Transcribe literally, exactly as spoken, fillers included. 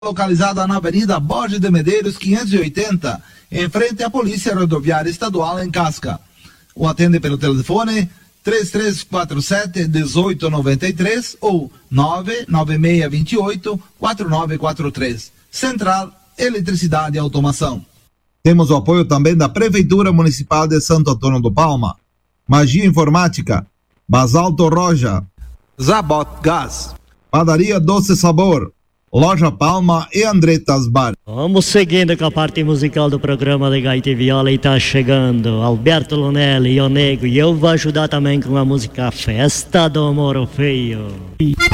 localizada na Avenida Borges de Medeiros, quinhentos e oitenta, em frente à Polícia Rodoviária Estadual em Casca. O atende pelo telefone três três quatro sete, um oito nove três ou nove nove seis dois oito, quatro nove quatro três. Central Eletricidade e Automação. Temos o apoio também da Prefeitura Municipal de Santo Antônio do Palma, Magia Informática, Basalto Roja, Zabot Gás, Padaria Doce Sabor, Loja Palma e Andretas Bar. Vamos seguindo com a parte musical do programa de Gaita e Viola e tá chegando Alberto Lonelli, Ionego, e eu vou ajudar também com a música Festa do Moro Feio.